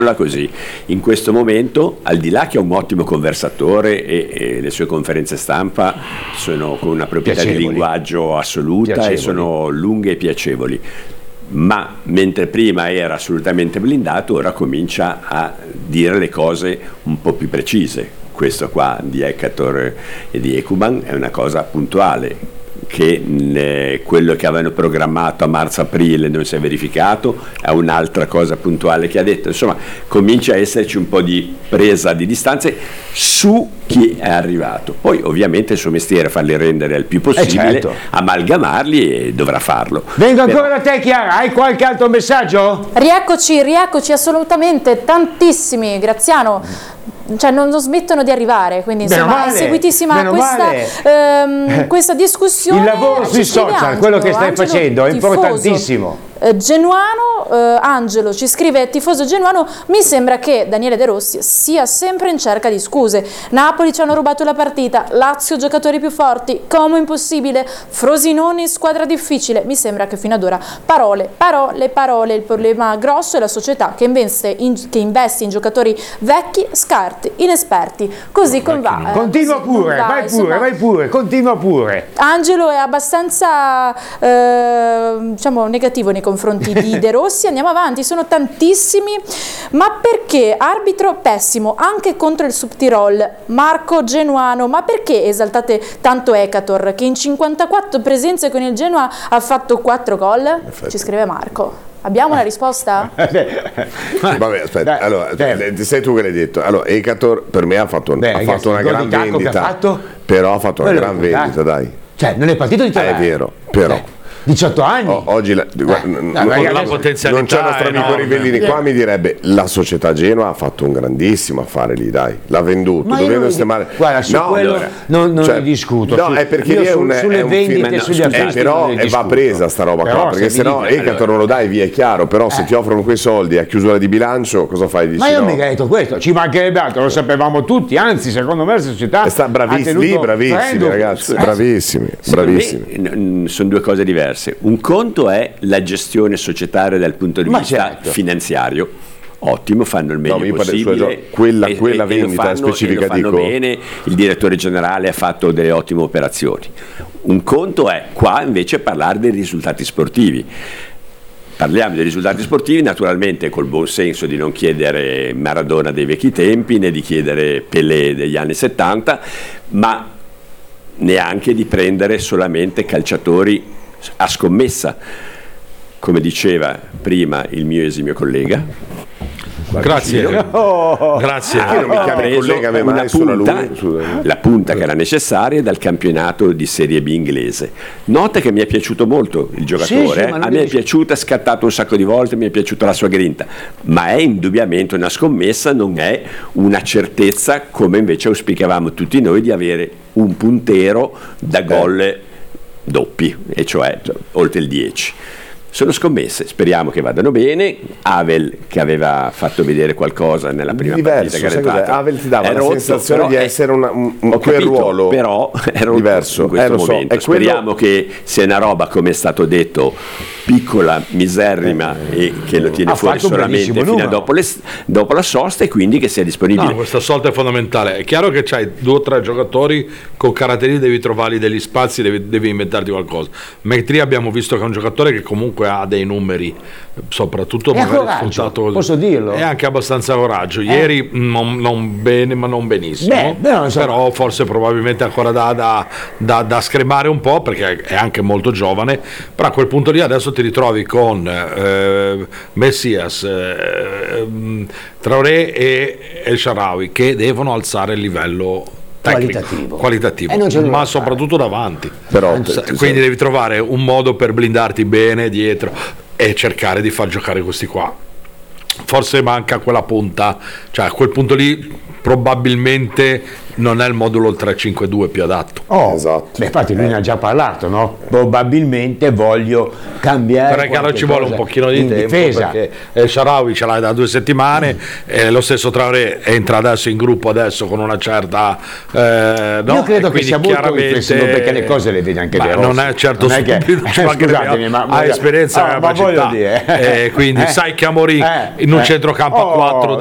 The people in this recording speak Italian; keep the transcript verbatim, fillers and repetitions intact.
così. In questo momento, al di là che è un ottimo conversatore e, e le sue conferenze stampa sono con una proprietà piacevoli. Di linguaggio assoluta piacevoli. E sono lunghe e piacevoli, ma mentre prima era assolutamente blindato, ora comincia a dire le cose un po' più precise. Questo qua di Hector e di Ekuban è una cosa puntuale, che eh, quello che avevano programmato a marzo-aprile non si è verificato, è un'altra cosa puntuale che ha detto. Insomma, comincia a esserci un po' di presa di distanze su chi è arrivato. Poi ovviamente il suo mestiere è farli rendere il più possibile, eh certo. amalgamarli, e dovrà farlo. Vengo ancora Però... da te, Chiara, hai qualche altro messaggio? Rieccoci, rieccoci assolutamente, tantissimi, Graziano. Cioè non, non smettono di arrivare, quindi insomma è seguitissima questa, ehm, questa discussione. Il lavoro sui social, quello che stai Angelo, facendo è tifoso, importantissimo. Eh, Genuano, eh, Angelo ci scrive: tifoso genuano, mi sembra che Daniele De Rossi sia sempre in cerca di scuse. Napoli ci hanno rubato la partita, Lazio giocatori più forti, Como impossibile, Frosinone squadra difficile. Mi sembra che fino ad ora parole, parole, parole. Il problema grosso è la società che investe in, che investe in giocatori vecchi, scarti, inesperti. Così con va. Eh, continua così pure, va, vai insomma, pure, vai pure, continua pure. Angelo è abbastanza eh, diciamo negativo nei confronti di De Rossi. Andiamo avanti, sono tantissimi. Ma perché arbitro pessimo anche contro il Subtirol? Marco Genuano, ma perché esaltate tanto Ekator che in cinquantaquattro presenze con il Genoa ha fatto quattro gol? Ci scrive Marco. Abbiamo una risposta? Vabbè, aspetta, allora, sei tu che l'hai detto. Allora, Ekator per me ha fatto, Beh, ha ragazzi, fatto una gran vendita, fatto? Però ha fatto una gran vendita, dai. Cioè, non è partito di titolare. È vero, però. Cioè. diciotto anni o, oggi la, eh, guarda, no, non, ragazzi, la potenzialità non c'è il nostro amico Rivellini qua, mi direbbe la società Genoa ha fatto un grandissimo affare lì, dai, l'ha venduto, dovendo sistemare. Guarda, su no, quello allora, non, non cioè, ne discuto. No, su, è perché lì è un, sulle è un vendite film, sugli no, acquisti eh, però ne va presa sta roba però qua, perché se no Ekator non lo dai via, è chiaro, però se eh. ti offrono quei soldi a chiusura di bilancio cosa fai? Dici, ma io no? mica ho detto questo, ci mancherebbe altro, lo sapevamo tutti, anzi secondo me la società sta bravissimi, lì, bravissimi ragazzi, bravissimi, bravissimi. Sono due cose diverse. Un conto è la gestione societaria dal punto di Ma vista certo. finanziario, ottimo, fanno il meglio no, possibile, quella, e, quella e, vendita e fanno, specifica e lo fanno dico bene, il direttore generale ha fatto delle ottime operazioni. Un conto è qua invece parlare dei risultati sportivi. Parliamo dei risultati sportivi naturalmente col buon senso di non chiedere Maradona dei vecchi tempi né di chiedere Pelé degli anni settanta, ma neanche di prendere solamente calciatori a scommessa, come diceva prima il mio esimio collega. Grazie. Oh, Grazie. Ha ah, preso una punta, la punta che era necessaria dal campionato di Serie B inglese. Nota che mi è piaciuto molto il giocatore, sì, sì, a me è piaciuta, è scattato un sacco di volte, mi è piaciuta la sua grinta, ma è indubbiamente una scommessa, non è una certezza come invece auspicavamo tutti noi di avere un puntero da gol doppi, e cioè oltre il dieci. Sono scommesse, speriamo che vadano bene. Avel, che aveva fatto vedere qualcosa nella prima diverso, partita che era entrata, Avel ti dava la rotto, sensazione di essere una, un, un quel capito, ruolo però era diverso in questo eh, so, momento. Speriamo quello... che sia una roba, come è stato detto, piccola, miserrima eh, e che lo tiene fuori solamente fino a dopo, le, dopo la sosta, e quindi che sia disponibile. No, questa sorta è fondamentale. È chiaro che c'hai due o tre giocatori con caratteristiche, devi trovargli degli spazi, devi, devi inventarti qualcosa. Magri abbiamo visto che è un giocatore che comunque ha dei numeri, soprattutto è magari sfruttato, posso dirlo, e anche abbastanza coraggio. eh. Ieri non, non bene, ma non benissimo. Beh, però, insomma, però forse probabilmente ancora da, da, da, da scremare un po', perché è anche molto giovane. Però a quel punto lì adesso ti ritrovi con eh, Messias, eh, Traoré e El Shaarawy, che devono alzare il livello tecnico, qualitativo, qualitativo ma soprattutto davanti. Però, quindi sì. Devi trovare un modo per blindarti bene dietro e cercare di far giocare questi qua. Forse manca quella punta, cioè a quel punto lì probabilmente non è il modulo tre cinque due più adatto. Oh, esatto. Beh, infatti lui ne ha già parlato, no? Probabilmente voglio cambiare. Perché ci vuole un pochino di tempo, difesa. Perché El Shaarawy ce l'ha da due settimane, e lo stesso Traoré entra adesso in gruppo adesso con una certa eh, no? Io credo e che sia molto riflessivo, perché le cose le vede anche De Rossi. Non è certo non è che, stupido, eh, scusatemi, ma ha esperienza e oh, capacità, dire, eh, quindi eh, sai che Amorim eh, in un eh, centrocampo a oh, quattro